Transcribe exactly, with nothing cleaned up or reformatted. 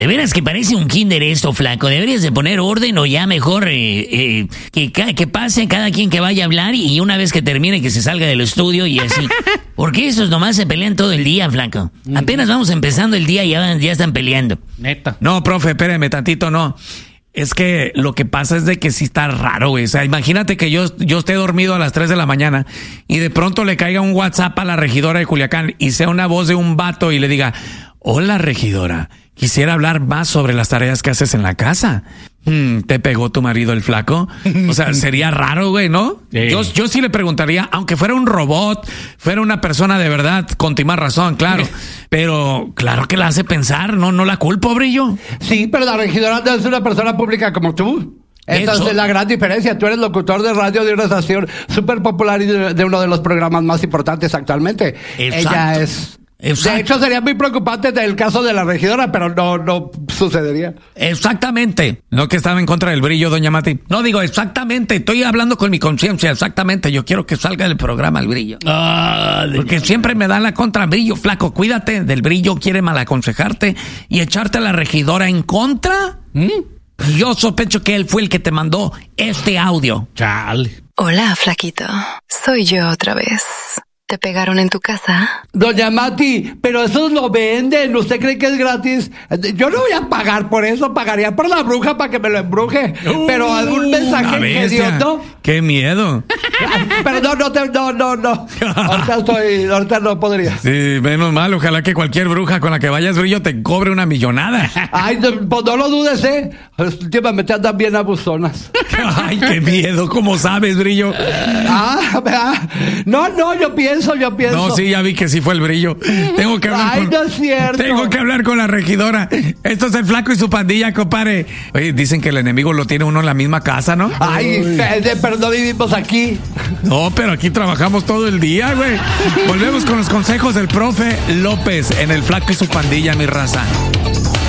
De veras que parece un kinder esto, flaco. Deberías de poner orden o ya mejor eh, eh, que, que pase cada quien que vaya a hablar y una vez que termine que se salga del estudio y así. Porque esos nomás se pelean todo el día, flaco. Apenas vamos empezando el día y ya, ya están peleando. Neta. No, profe, espéreme tantito, no. Es que lo que pasa es de que sí está raro, güey. O sea, imagínate que yo, yo esté dormido a las tres de la mañana y de pronto le caiga un WhatsApp a la regidora de Culiacán y sea una voz de un vato y le diga: hola, regidora, quisiera hablar más sobre las tareas que haces en la casa. Hmm, ¿te pegó tu marido el flaco? O sea, sería raro, güey, ¿no? Sí. Yo, yo sí le preguntaría, aunque fuera un robot, fuera una persona de verdad, con más razón, claro. Pero claro que la hace pensar, no, no la culpo, Brillo. Sí, pero la regidora no es una persona pública como tú. Esa es la gran diferencia. Tú eres locutor de radio de una estación súper popular y de, de uno de los programas más importantes actualmente. Exacto. Ella es... Exacto. De hecho, sería muy preocupante el caso de la regidora, pero no, no sucedería. Exactamente. No que estaba en contra del Brillo, doña Mati. No, digo, exactamente. Estoy hablando con mi conciencia, exactamente. Yo quiero que salga del programa el Brillo. Ah, porque siempre me da la contra Brillo. Flaco, cuídate del Brillo. Quiere malaconsejarte y echarte a la regidora en contra. ¿Mm? Yo sospecho que él fue el que te mandó este audio. Chale. Hola, flaquito. Soy yo otra vez. ¿Te pegaron en tu casa? Doña Mati, pero eso lo venden. ¿Usted cree que es gratis? Yo no voy a pagar por eso. Pagaría por la bruja para que me lo embruje. Uh, pero algún mensaje que dio, ¿no? ¡Qué miedo! Pero no, no, te, no, no, no. Ahorita estoy, ahorita no podría. Sí, menos mal. Ojalá que cualquier bruja con la que vayas, Brillo, te cobre una millonada. Ay, no, pues no lo dudes, ¿eh? Últimamente andan bien abusonas. Ay, qué miedo. ¿Cómo sabes, Brillo? Ah, ah, no, no, yo pienso, yo pienso. No, sí, ya vi que sí fue el Brillo. Tengo que hablar Ay, con... no es cierto. Tengo que hablar con la regidora. Esto es el Flaco y su pandilla, compadre. Oye, dicen que el enemigo lo tiene uno en la misma casa, ¿no? Ay, pero no vivimos aquí. No, pero aquí trabajamos todo el día, güey. Volvemos con los consejos del profe López en el Flaco y su pandilla, mi raza.